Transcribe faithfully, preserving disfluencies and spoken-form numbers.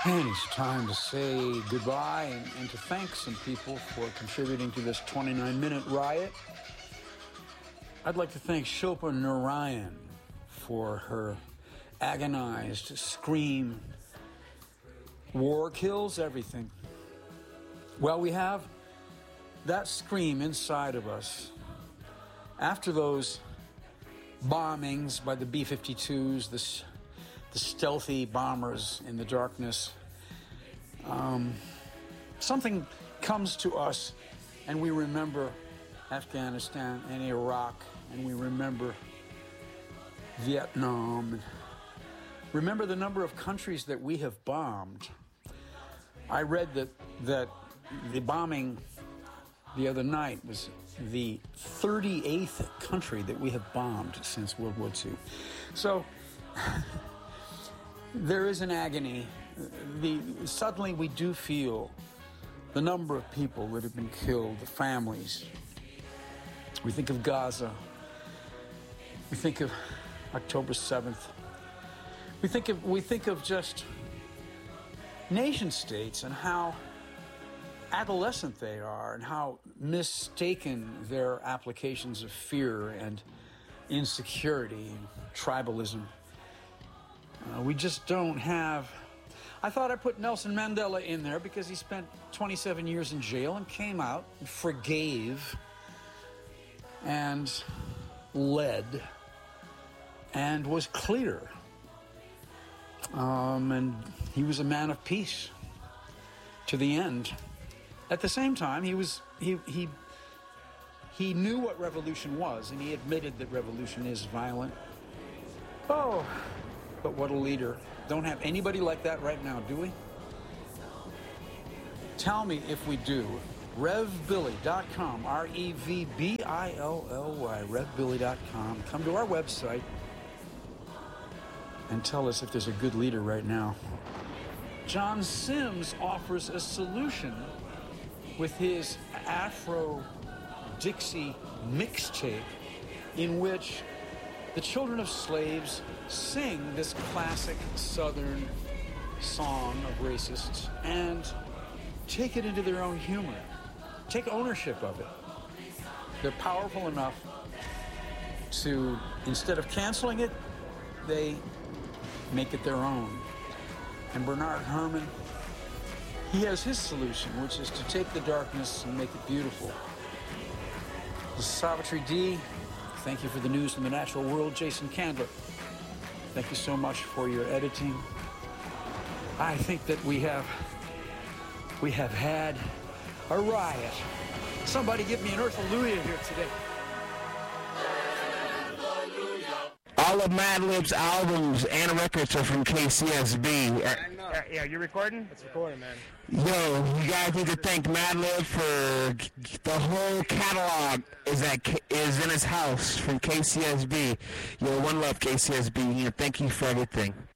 And it's time to say goodbye and, and to thank some people for contributing to this twenty-nine minute riot. I'd like to thank Shilpa Narayan for her agonized scream. War kills everything. Well, we have that scream inside of us after those bombings by the B fifty-twos, the, the stealthy bombers in the darkness. Um, something comes to us and we remember Afghanistan and Iraq, and we remember Vietnam. Remember the number of countries that we have bombed. I read that that the bombing the other night was the thirty-eighth country that we have bombed since World War Two. So there is an agony. The, suddenly we do feel the number of people that have been killed, the families. We think of Gaza. We think of October seventh. We think of we think of just nation states and how adolescent they are and how mistaken their applications of fear and insecurity and tribalism. Uh, we just don't have... I thought I put Nelson Mandela in there because he spent twenty-seven years in jail and came out and forgave and led and was clear. Um, and he was a man of peace to the end. At the same time, he was he he he knew what revolution was, and he admitted that revolution is violent. Oh, but what a leader. Don't have anybody like that right now, do we? Tell me if we do. rev billy dot com, R E V B I L L Y, rev billy dot com. Come to our website and tell us if there's a good leader right now. John Sims offers a solution with his Afro-Dixie mixtape in which the children of slaves sing this classic Southern song of racists and take it into their own humor. Take ownership of it. They're powerful enough to, instead of canceling it, they make it their own. And Bernard Herrmann, he has his solution, which is to take the darkness and make it beautiful. This is Savitri D. Thank you for the news from the natural world, Jason Candler. Thank you so much for your editing. I think that we have, we have had a riot. Somebody give me an Earth Hallelujah here today. All of Madlib's albums and records are from K C S B. Uh, yeah, you recording? It's recording, man. Yo, you guys need to thank Madlib for the whole catalog is at is in his house from K C S B. Yo, one love K C S B. You know, thank you for everything.